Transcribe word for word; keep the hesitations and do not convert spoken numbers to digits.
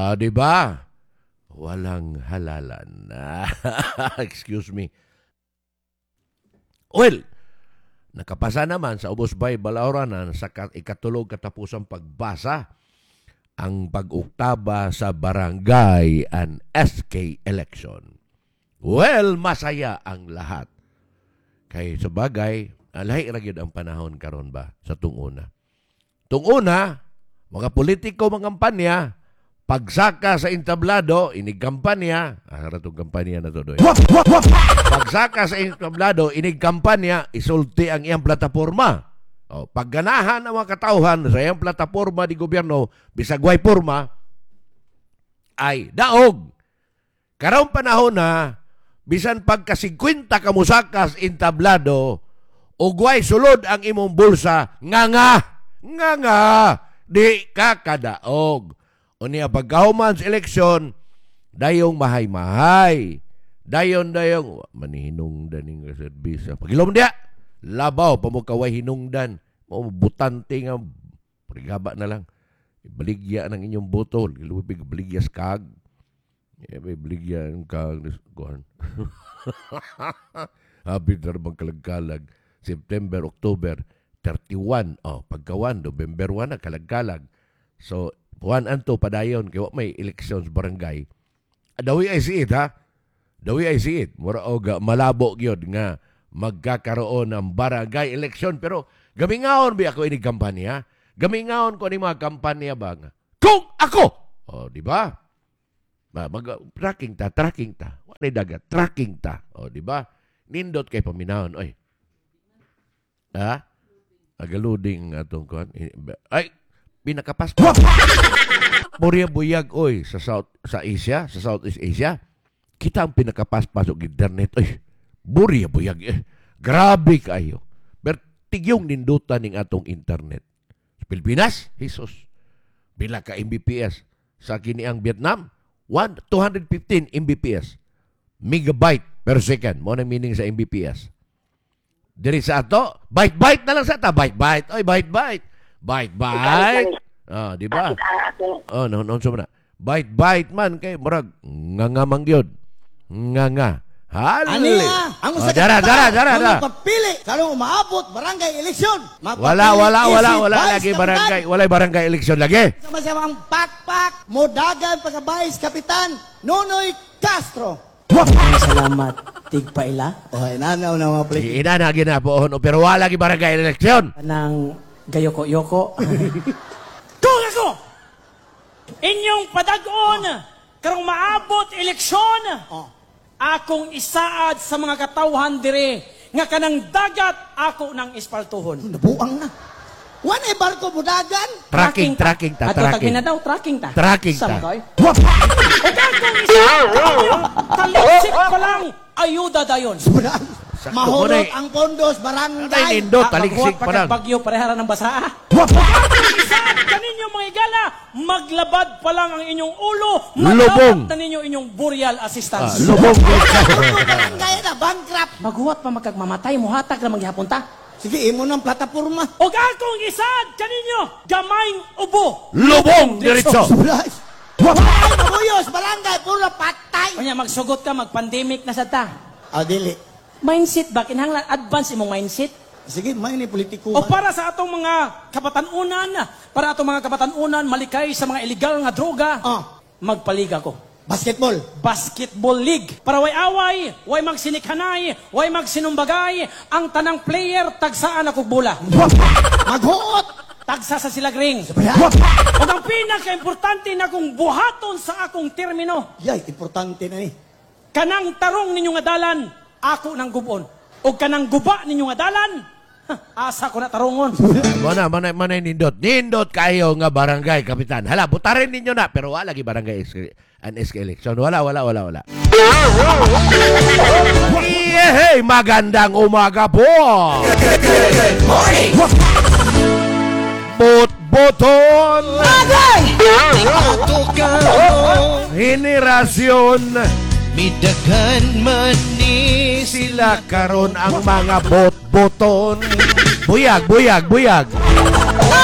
Ah, di ba? Walang halalan. Excuse me. Well, nakapasa naman sa Ubos Bay, Balaoranan sa ikatulog katapusang pagbasa ang pag-uktaba sa barangay and S K election. Well, masaya ang lahat. Kay sa bagay, lahi ra gyud ang panahon karon ba sa tunguna. Tunguna, mga politiko mga kampanya, pagsaka sa entablado, inig kampanya, ah, ratong kampanya na to doy. Pagsaka sa entablado, inig kampanya, isulti ang iyang plataporma. O, pagganahan ang mga katauhan sa iyang plataporma di gobyerno, bisag way porma, ay daog. Karong panahon na, bisan pagka-fifty kamusakas entablado, ugway sulod ang imong bulsa, nga nga, nga nga, di ka kadaog. O niya pagkahuman sa eleksyon, dayong mahay-mahay. Dayon-dayong, manihinungdan yung serbisa. Pagilom diya, labaw, pamukaway hinungdan. O butante nga, parigaba na lang. Baligya ng inyong boto. Ilubig, baligya skag. Baligya ng kag. Habit na naman kalagkalag. September, October, thirty-one. Oh, pagkawan, November one na kalagkalag. So, buwan anto padayon kay wa may elections barangay. Dawi I see it ha. Dawi I see it. Mura og malabo gyud nga magkakaroon ng barangay election pero gamingaon bi ako ini kampanya. Gamingaon ko ni mga kampanya ba nga. Kung ako. Oh, di ba? Mag tracking ta, tracking ta. Wa nay dagat, tracking ta. Oh, di ba? Nindot kay paminahon oy. Ha? Agaluding atong kon. Ay, pinakapaspas. Muriya buyag oy sa South sa Asia, sa Southeast Asia. Kita ang pinakapaspas og internet oy. Muriya buyag eh. Grabe kayo. Pero tigyong nindutan ning atong internet. Sa Pilipinas, Jesus. Bila ka M B P S sa kini ang Vietnam, two hundred fifteen M B P S. Megabyte per second. Mo nang meaning sa M B P S. Diri sa ato, byte-byte na lang sa ta, byte-byte. Oy, byte-byte. Byte-byte. Ah, di ba? Oh, no, no, so na. Byte-byte man kay murag ngangamang gyud. Nganga. Hali. Ang oh, dara, dara, dara, dara. Papili karong umaabot barangay eleksyon. Wala, wala, wala, wala lagi barangay, wala barangay eleksyon lagi. Sama-sama ang pakpak, modagan pagka-vice kapitan Nonoy Castro. Salamat. Tigpaila. Oh, inanaw na mga plik. Inana ginapoon pero wala lagi barangay eleksyon. Nang gayoko-yoko. Kung ako, inyong padag-on, karong maabot eleksyon, Oh. akong isaad sa mga katawhan dire, nga kanang dagat, ako ng ispaltuhon. Nabuang na. Wan e barko modagan. Tracking, tracking ta, Ato tracking. tagin na daw, tracking ta. Tracking ta. Sama koy. O kakong isaad, talisik pa lang, ayuda dayon. Mahulog ang pondos barangay. Ay, nindo, taligsik pa lang. Bagyo, parehara ng basa. Kakong isaad, kaninyo mga igala, maglabad pa lang ang inyong ulo, Lubong. maglabat na ninyo inyong burial Ah, assistance. lubong. Barangay na bankrupt. Maguwat pa magkagmamatay, muhatag na maghapon ta. Sige, imo ng plataporma. O kakong isaad, kaninyo, gamayng ubo. Lubong diretso. Barangay mabuyos, barangay puro patay. Kanya magsugot ka, mag-pandemic na sa ta. Ah, dili. Mindset ba? Kinahanglan advance imong mindset. Sige, may ni politiko. O para sa atong mga kapatanunan, para atong mga kapatanunan malikay sa mga illegal nga droga, Ah, magpaliga ko. basketball. Basketball league. Para way away, way magsinikhanay, way magsinumbagay, ang tanang player tagsaan ako bola. Maghuot. Tagsa sa silagring. Sabaya. O ang pinaka-importante na kong buhaton sa akong termino, Yay, importante na ni. kanang tarong ninyo nga dalan, ako nang gubon. O kanang guba ninyo nga dalan, ha, asa ko na tarongon. Mana, mana, mana nindot. Nindot kayo nga barangay, kapitan. Hala, butarin ninyo na. Pero wala lagi barangay an S K election. Wala, wala, wala, wala. Hey, magandang umaga po. Good morning. Bot-boton. Henerasyon. Midagan man ni Sila karon ang mga bot-boton. Buyag, buyag, buyag.